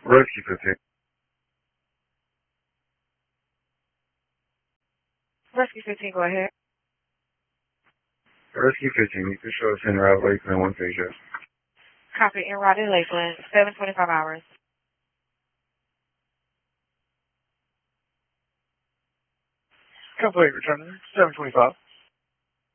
Rescue 15. Rescue 15, go ahead. Rescue 15, you can show us in route Lakeland 1 phase, yes. Copy, en route in Lakeland, 725 hours. Complete, returning 725.